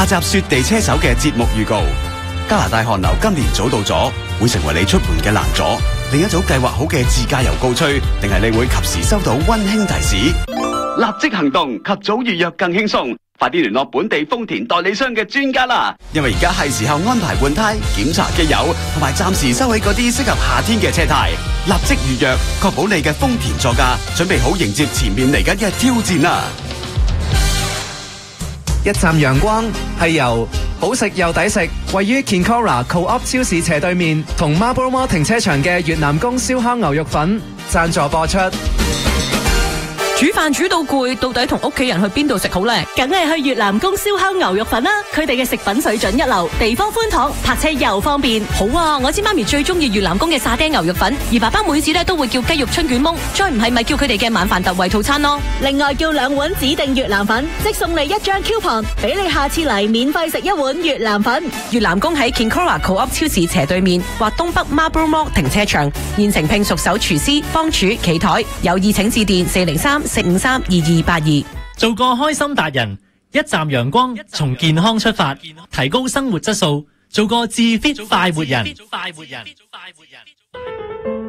下集雪地車手嘅節目預告。加拿大寒流今年早到咗，會成為你出門嘅難阻。另一早計劃好嘅自駕遊告吹，定係你會及時收到溫馨提示？立即行動，及早預約更輕鬆。快啲聯絡本地豐田代理商嘅專家啦！因為而家係時候安排換胎、檢查機油，同埋暫時收起嗰啲適合夏天嘅車胎。立即預約，確保你嘅豐田座駕準備好迎接前面嚟緊嘅挑戰啦！ 一站陽光係由好食又抵食，位於 Kinkora Co-op 超市斜對面同 Marlborough Mall 停車場嘅越南公燒烤牛肉粉贊助播出。 煮飯煮到攰，到底同屋企人去邊度食好呢？ 梗係去越南公燒烤牛肉粉啦！佢哋嘅食品水準一流，地方寬敞，泊車又方便。 好啊，我知媽咪最中意越南公嘅沙爹牛肉粉，而爸爸每次都會叫雞肉春卷檬，再唔係咪叫佢哋嘅晚飯特惠套餐咯。 另外叫2碗指定越南粉，即送你1張 coupon， 俾你下次嚟免費食1碗越南粉。 越南公喺 Kinkora Co-op 超市斜對面或東北 Marlborough Mall 停車場，現成聘熟手廚師幫廚企台，有意請致電403-453-2282。 做個開心達人，一站陽光，從健康出發，提高生活質素，做個自 fit 快活人。